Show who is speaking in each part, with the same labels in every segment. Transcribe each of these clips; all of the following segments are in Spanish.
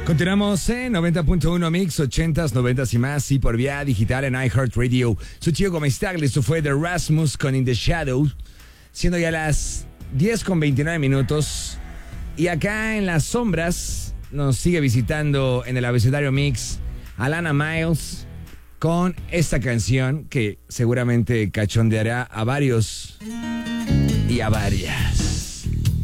Speaker 1: Continuamos en 90.1 Mix, 80s, 90s y más, y por vía digital en iHeartRadio. Soy Chio Gomestagli, esto fue The Rasmus con In The Shadow, siendo ya las 10:29 minutos. Y acá en las sombras nos sigue visitando en el abecedario Mix Alana Miles con esta canción que seguramente cachondeará a varios y a varias.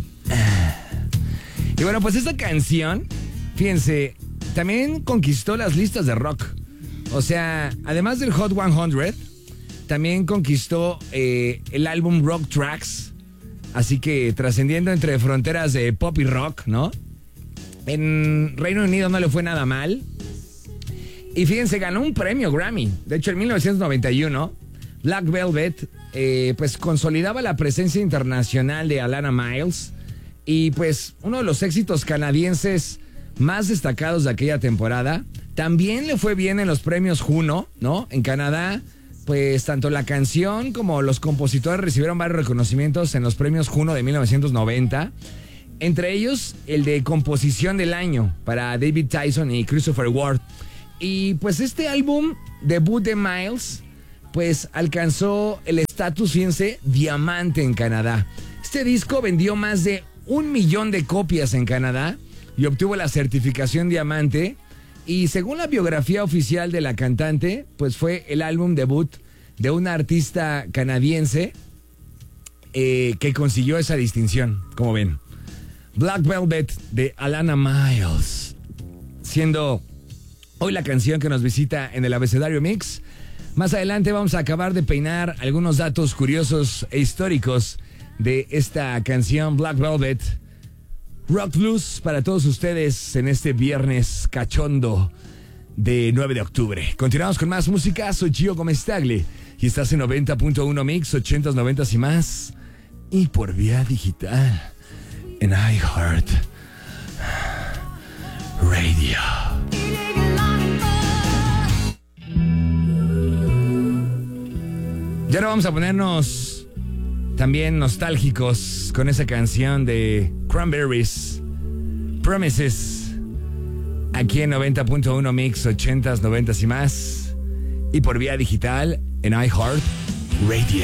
Speaker 1: Y bueno, pues esta canción, fíjense, también conquistó las listas de rock. O sea, además del Hot 100, también conquistó el álbum Rock Tracks. Así que trascendiendo entre fronteras de pop y rock, ¿no? En Reino Unido no le fue nada mal. Y fíjense, ganó un premio Grammy. De hecho, en 1991, Black Velvet pues consolidaba la presencia internacional de Alana Miles. Y pues uno de los éxitos canadienses más destacados de aquella temporada. También le fue bien en los premios Juno, ¿no? En Canadá, pues tanto la canción como los compositores recibieron varios reconocimientos en los premios Juno de 1990. Entre ellos, el de composición del año para David Tyson y Christopher Ward. Y pues este álbum, debut de Miles, pues alcanzó el estatus, fíjense, diamante en Canadá. Este disco vendió más de 1 millón de copias en Canadá y obtuvo la certificación diamante. Y según la biografía oficial de la cantante, pues fue el álbum debut de una artista canadiense que consiguió esa distinción, como ven. Black Velvet de Alana Miles, siendo hoy la canción que nos visita en el abecedario Mix. Más adelante vamos a acabar de peinar algunos datos curiosos e históricos de esta canción Black Velvet. Rock Blues para todos ustedes en este viernes cachondo de 9 de octubre. Continuamos con más música. Soy Chio Gomestagli y estás en 90.1 Mix, 80s, 90s y más, y por vía digital en iHeart Radio. Y ahora vamos a ponernos también nostálgicos con esa canción de Cranberries, Promises, aquí en 90.1 Mix, 80s, 90s y más, y por vía digital en iHeart Radio.